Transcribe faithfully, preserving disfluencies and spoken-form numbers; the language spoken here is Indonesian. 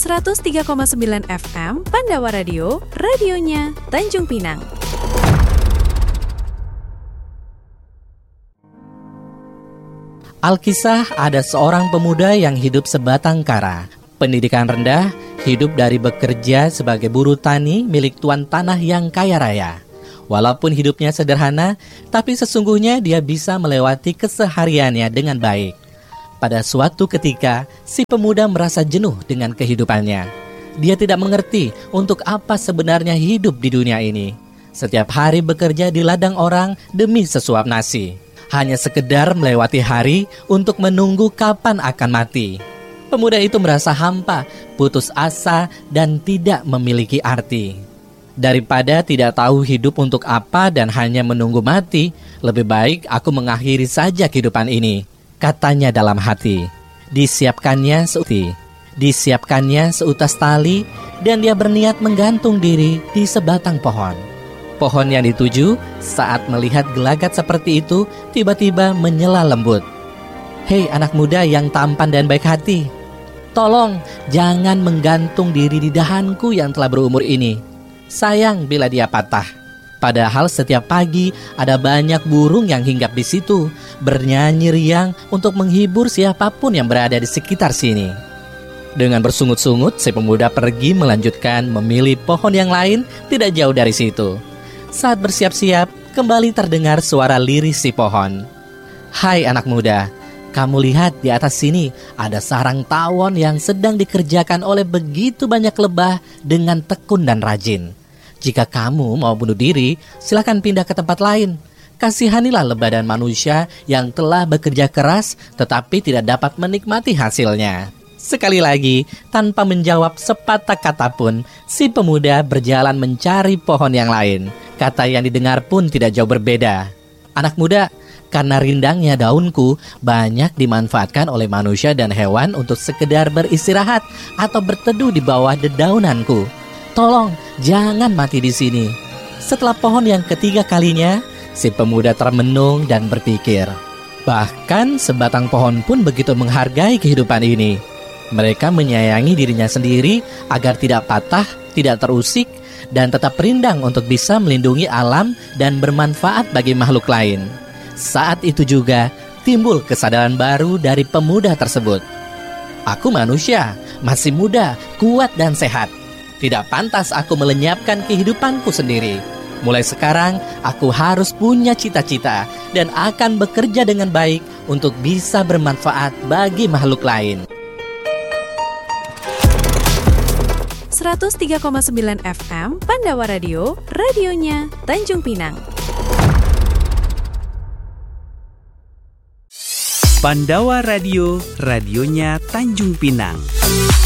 seratus tiga koma sembilan F M Pandawa Radio, radionya Tanjung Pinang. Alkisah ada seorang pemuda yang hidup sebatang kara. Pendidikan rendah, hidup dari bekerja sebagai buruh tani milik tuan tanah yang kaya raya. Walaupun hidupnya sederhana, tapi sesungguhnya dia bisa melewati kesehariannya dengan baik. Pada suatu ketika, si pemuda merasa jenuh dengan kehidupannya. Dia tidak mengerti untuk apa sebenarnya hidup di dunia ini. Setiap hari bekerja di ladang orang demi sesuap nasi. Hanya sekedar melewati hari untuk menunggu kapan akan mati. Pemuda itu merasa hampa, putus asa, dan tidak memiliki arti. Daripada tidak tahu hidup untuk apa dan hanya menunggu mati, lebih baik aku mengakhiri saja kehidupan ini, katanya dalam hati. Disiapkannya seuti, disiapkannya seutas tali, dan dia berniat menggantung diri di sebatang pohon. Pohon yang dituju saat melihat gelagat seperti itu tiba-tiba menyela lembut. Hei anak muda yang tampan dan baik hati, tolong jangan menggantung diri di dahanku yang telah berumur ini. Sayang bila dia patah. Padahal setiap pagi ada banyak burung yang hinggap di situ, bernyanyi riang untuk menghibur siapapun yang berada di sekitar sini. Dengan bersungut-sungut, si pemuda pergi melanjutkan memilih pohon yang lain tidak jauh dari situ. Saat bersiap-siap, kembali terdengar suara lirih si pohon. Hai anak muda, kamu lihat di atas sini ada sarang tawon yang sedang dikerjakan oleh begitu banyak lebah dengan tekun dan rajin. Jika kamu mau bunuh diri, silakan pindah ke tempat lain. Kasihanilah lebah dan manusia yang telah bekerja keras tetapi tidak dapat menikmati hasilnya. Sekali lagi, tanpa menjawab sepatah kata pun, si pemuda berjalan mencari pohon yang lain. Kata yang didengar pun tidak jauh berbeda. Anak muda, karena rindangnya daunku banyak dimanfaatkan oleh manusia dan hewan untuk sekedar beristirahat atau berteduh di bawah dedaunanku. Tolong, jangan mati di sini. Setelah pohon yang ketiga kalinya, si pemuda termenung dan berpikir. Bahkan sebatang pohon pun begitu menghargai kehidupan ini. Mereka menyayangi dirinya sendiri agar tidak patah, tidak terusik, dan tetap rindang untuk bisa melindungi alam dan bermanfaat bagi makhluk lain. Saat itu juga timbul kesadaran baru dari pemuda tersebut. Aku manusia, masih muda, kuat dan sehat. Tidak pantas aku melenyapkan kehidupanku sendiri. Mulai sekarang, aku harus punya cita-cita dan akan bekerja dengan baik untuk bisa bermanfaat bagi makhluk lain. seratus tiga koma sembilan F M Pandawa Radio, radionya Tanjung Pinang. Pandawa Radio, radionya Tanjung Pinang.